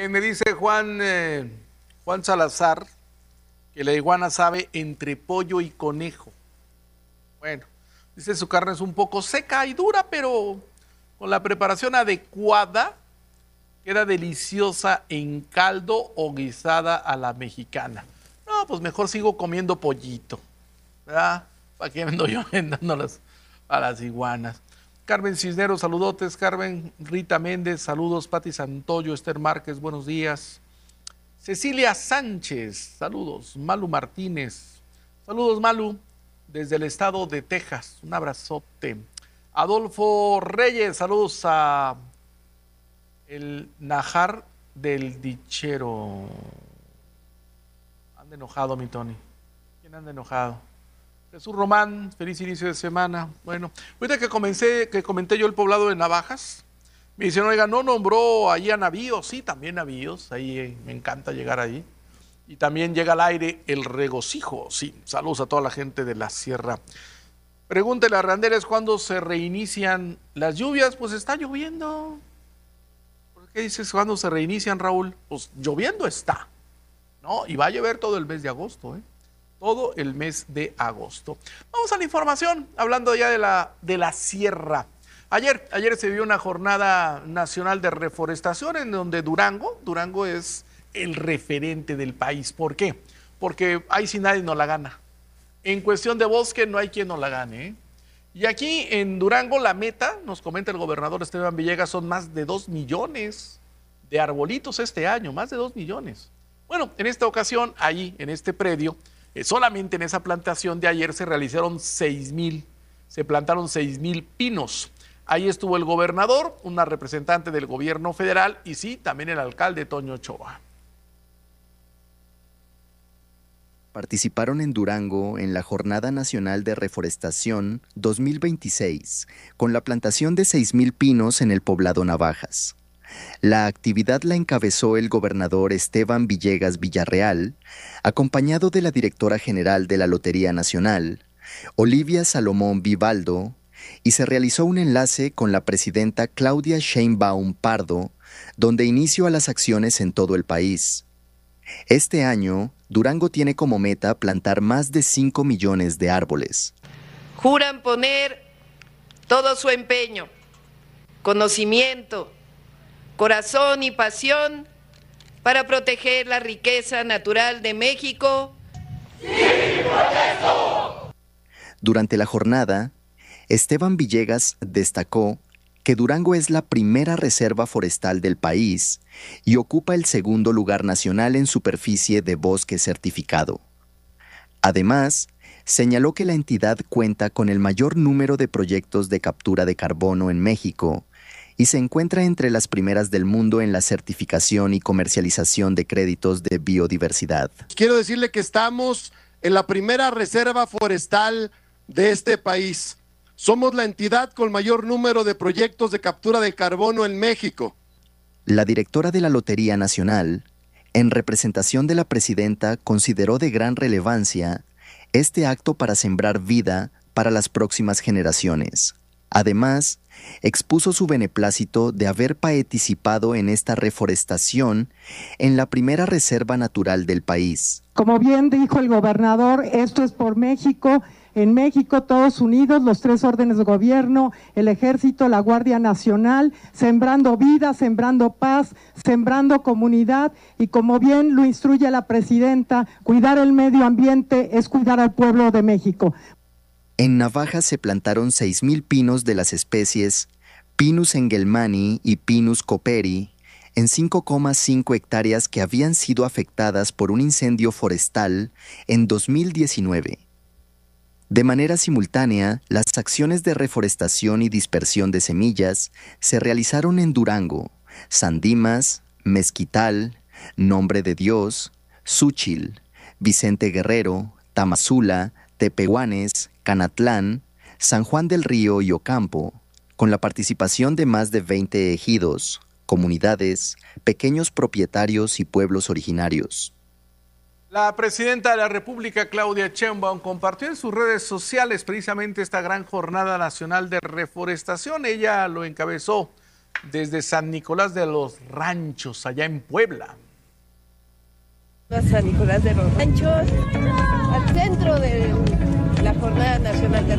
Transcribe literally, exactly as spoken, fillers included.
Eh, me dice Juan, eh, Juan Salazar que la iguana sabe entre pollo y conejo. Bueno, dice su carne es un poco seca y dura, pero con la preparación adecuada queda deliciosa en caldo o guisada a la mexicana. No, pues mejor sigo comiendo pollito, ¿verdad? ¿Para qué ando yo vendándolas a las iguanas? Carmen Cisneros, saludotes. Carmen, Rita Méndez, saludos. Pati Santoyo, Esther Márquez, buenos días. Cecilia Sánchez, saludos. Malu Martínez, saludos Malu, desde el estado de Texas, un abrazote. Adolfo Reyes, saludos a el Najar del Dichero. Anda enojado mi Tony. ¿Quién anda enojado? Jesús Román, feliz inicio de semana. Bueno, ahorita que comencé, que comenté yo el poblado de Navajas, me dicen, oiga, ¿no nombró ahí a Navíos? Sí, también Navíos, ahí eh, me encanta llegar ahí. Y también llega al aire el regocijo. Sí, saludos a toda la gente de la sierra. Pregúntele a Randeles cuándo se reinician las lluvias. Pues está lloviendo. ¿Por qué dices cuándo se reinician, Raúl? Pues lloviendo está, ¿no? Y va a llover todo el mes de agosto, ¿eh? Todo el mes de agosto. Vamos a la información, hablando ya de la, de la sierra. Ayer, ayer se vio una jornada nacional de reforestación en donde Durango, Durango es el referente del país. ¿Por qué? Porque ahí sí nadie nos la gana. En cuestión de bosque no hay quien nos la gane, ¿eh? Y aquí en Durango la meta, nos comenta el gobernador Esteban Villegas, son más de dos millones de arbolitos este año, más de dos millones. Bueno, en esta ocasión, ahí en este predio, eh, solamente en esa plantación de ayer se realizaron seis mil, se plantaron seis mil pinos. Ahí estuvo el gobernador, una representante del gobierno federal y sí, también el alcalde Toño Ochoa. Participaron en Durango en la Jornada Nacional de Reforestación dos mil veintiséis, con la plantación de seis mil pinos en el poblado Navajas. La actividad la encabezó el gobernador Esteban Villegas Villarreal, acompañado de la directora general de la Lotería Nacional, Olivia Salomón Vivaldo, y se realizó un enlace con la presidenta Claudia Sheinbaum Pardo, donde inició a las acciones en todo el país. Este año, Durango tiene como meta plantar más de cinco millones de árboles. Juran poner todo su empeño, conocimiento, corazón y pasión para proteger la riqueza natural de México. ¡Sí, protesto! Durante la jornada, Esteban Villegas destacó que Durango es la primera reserva forestal del país y ocupa el segundo lugar nacional en superficie de bosque certificado. Además, señaló que la entidad cuenta con el mayor número de proyectos de captura de carbono en México y se encuentra entre las primeras del mundo en la certificación y comercialización de créditos de biodiversidad. Quiero decirle que estamos en la primera reserva forestal de este país. Somos la entidad con mayor número de proyectos de captura de carbono en México. La directora de la Lotería Nacional, en representación de la presidenta, consideró de gran relevancia este acto para sembrar vida para las próximas generaciones. Además, expuso su beneplácito de haber participado en esta reforestación en la primera reserva natural del país. Como bien dijo el gobernador, esto es por México. En México, todos unidos, los tres órdenes de gobierno, el Ejército, la Guardia Nacional, sembrando vida, sembrando paz, sembrando comunidad y como bien lo instruye la presidenta, cuidar el medio ambiente es cuidar al pueblo de México. En Navajas se plantaron seis mil pinos de las especies Pinus engelmani y Pinus cooperi en cinco coma cinco hectáreas que habían sido afectadas por un incendio forestal en dos mil diecinueve. De manera simultánea, las acciones de reforestación y dispersión de semillas se realizaron en Durango, San Dimas, Mezquital, Nombre de Dios, Xúchil, Vicente Guerrero, Tamazula, Tepehuanes, Canatlán, San Juan del Río y Ocampo, con la participación de más de veinte ejidos, comunidades, pequeños propietarios y pueblos originarios. La presidenta de la República, Claudia Sheinbaum, compartió en sus redes sociales precisamente esta gran jornada nacional de reforestación. Ella lo encabezó desde San Nicolás de los Ranchos, allá en Puebla. A San Nicolás de los Ranchos, al centro de la Jornada Nacional de